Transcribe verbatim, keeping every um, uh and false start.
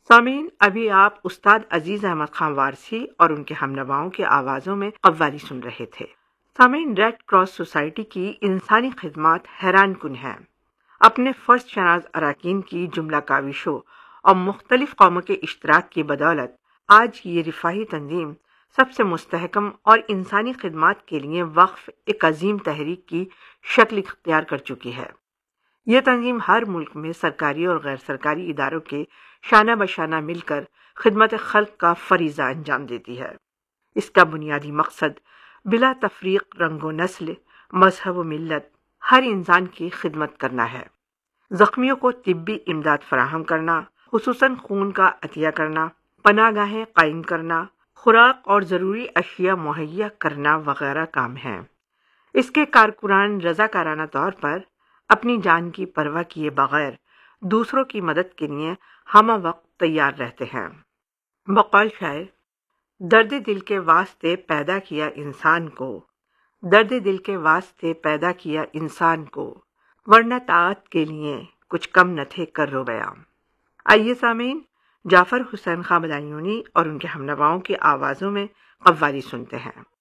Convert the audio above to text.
سامعین، ابھی آپ استاد عزیز احمد خان وارثی اور ان کے ہمنواؤں کی آوازوں میں قوالی سن رہے تھے۔ سامعین، ریڈ کراس سوسائٹی کی انسانی خدمات حیران کن ہیں۔ اپنے فرض شناس اراکین کی جملہ کاوشوں اور مختلف قوموں کے اشتراک کی بدولت آج یہ رفاہی تنظیم سب سے مستحکم اور انسانی خدمات کے لیے وقف ایک عظیم تحریک کی شکل اختیار کر چکی ہے۔ یہ تنظیم ہر ملک میں سرکاری اور غیر سرکاری اداروں کے شانہ بشانہ مل کر خدمت خلق کا فریضہ انجام دیتی ہے۔ اس کا بنیادی مقصد بلا تفریق رنگ و نسل، مذہب و ملت ہر انسان کی خدمت کرنا ہے۔ زخمیوں کو طبی امداد فراہم کرنا، خصوصاً خون کا عطیہ کرنا، پناہ گاہیں قائم کرنا، خوراک اور ضروری اشیاء مہیا کرنا وغیرہ کام ہیں۔ اس کے کارکنان رضاکارانہ طور پر اپنی جان کی پرواہ کیے بغیر دوسروں کی مدد کے لیے ہمہ وقت تیار رہتے ہیں۔ بقول شاعر، درد دل کے واسطے پیدا کیا انسان کو، درد دل کے واسطے پیدا کیا انسان کو، ورنہ طاعت کے لیے کچھ کم نہ تھے کر رو بیاں۔ آئیے سامعین، جعفر حسین خان بدایونی اور ان کے ہمنواؤں کی آوازوں میں قوالی سنتے ہیں۔